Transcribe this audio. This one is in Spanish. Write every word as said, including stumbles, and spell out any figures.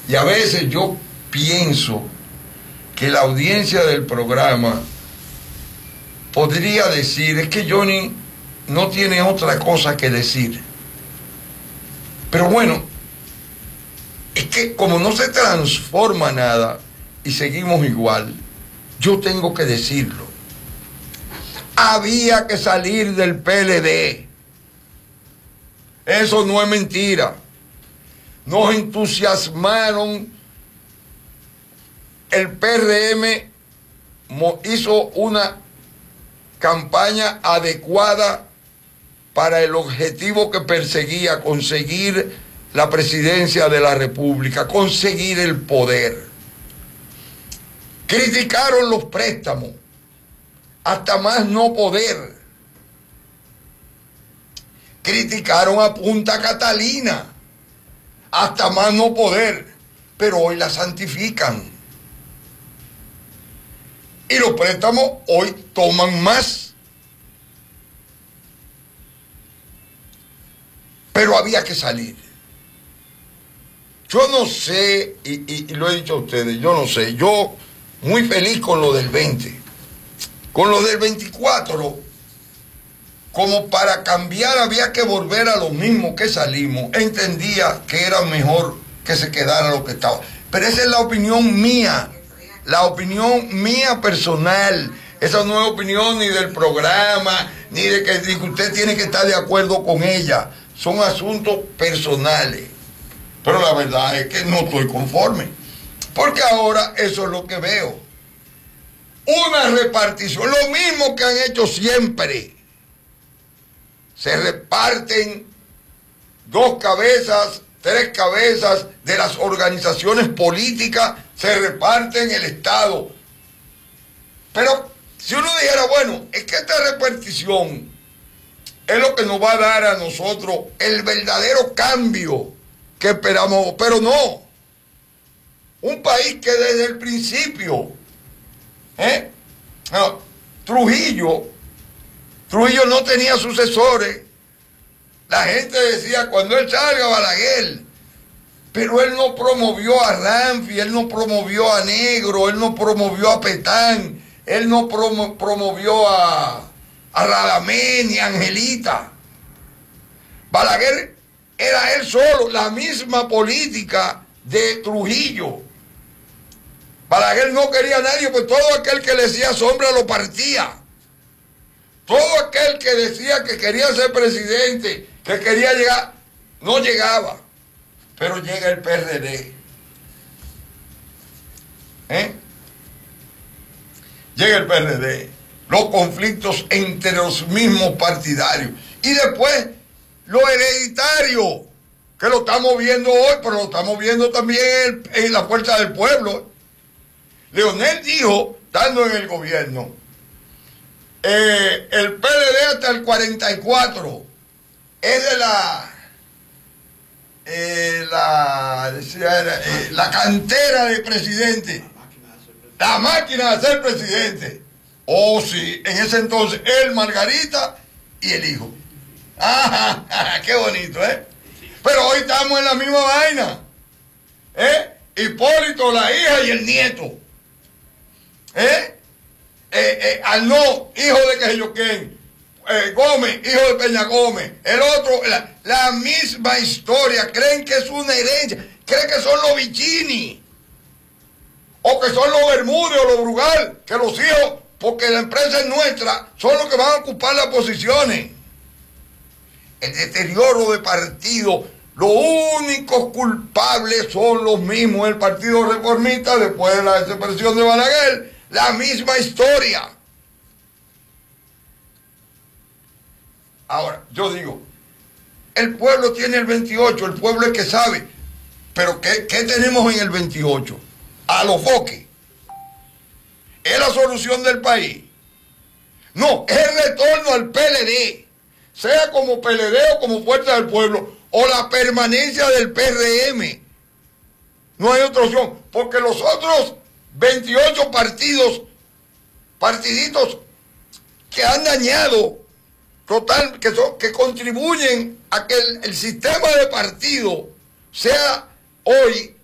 Y a veces yo pienso que la audiencia del programa podría decir, es que Johnny no tiene otra cosa que decir. Pero bueno, es que como no se transforma nada y seguimos igual, yo tengo que decirlo. Había que salir del P L D. Eso no es mentira. Nos entusiasmaron. El P R M hizo una campaña adecuada para el objetivo que perseguía, conseguir la presidencia de la República, conseguir el poder. Criticaron los préstamos, hasta más no poder. Criticaron a Punta Catalina, hasta más no poder, pero hoy la santifican. Y los préstamos hoy toman más. Pero había que salir. Yo no sé, y, y, y lo he dicho a ustedes, yo no sé, yo muy feliz con lo del veinte. Con lo del veinticuatro, como para cambiar había que volver a lo mismo que salimos. Entendía que era mejor que se quedara lo que estaba. Pero esa es la opinión mía, la opinión mía personal. Esa no es opinión ni del programa, ni de que, de que usted tiene que estar de acuerdo con ella. Son asuntos personales. Pero la verdad es que no estoy conforme. Porque ahora eso es lo que veo. Una repartición, lo mismo que han hecho siempre. Se reparten dos cabezas, tres cabezas de las organizaciones políticas, se reparten el Estado. Pero si uno dijera, bueno, es que esta repartición es lo que nos va a dar a nosotros el verdadero cambio que esperamos, pero no. Un país que desde el principio, ¿eh? no, Trujillo, Trujillo no tenía sucesores. La gente decía, cuando él salga, Balaguer, pero él no promovió a Ramfi, él no promovió a Negro, él no promovió a Petán, él no promo promovió a, a Radamén y a Angelita. Balaguer era él solo, la misma política de Trujillo. Balaguer no quería a nadie, pues todo aquel que le decía sombra lo partía. Todo aquel que decía que quería ser presidente, que quería llegar, no llegaba. Pero llega el P R D. ¿Eh? Llega el P R D. Los conflictos entre los mismos partidarios. Y después, lo hereditario, que lo estamos viendo hoy, pero lo estamos viendo también en la fuerza del pueblo. Leonel dijo, estando en el gobierno, eh, el P L D hasta el cuarenta y cuatro es de la, eh, la, decía, eh, la cantera de presidente, la máquina de ser presidente. Oh, sí, en ese entonces él, Margarita y el hijo. ¡Ah, qué bonito, eh! Pero hoy estamos en la misma vaina, ¿eh? Hipólito, la hija y el nieto. ¿Eh? Eh, eh, Arnaud, hijo de Quejoquén, eh, Gómez, hijo de Peña Gómez, el otro, la, la misma historia. Creen que es una herencia, creen que son los Vicini, o que son los Bermúdez o los Brugal, que los hijos, porque la empresa es nuestra, son los que van a ocupar las posiciones. El deterioro de partido, los únicos culpables son los mismos, el Partido Reformista, después de la desaparición de Balaguer. La misma historia. Ahora, yo digo, el pueblo tiene el veintiocho, el pueblo es que sabe, pero ¿qué, qué tenemos en el veintiocho? A los foques. ¿Es la solución del país? No, es el retorno al P L D, sea como P L D o como Fuerza del Pueblo, o la permanencia del P R M. No hay otra opción, porque los otros veintiocho partidos, partiditos que han dañado, total, que, son, que contribuyen a que el, el sistema de partido sea hoy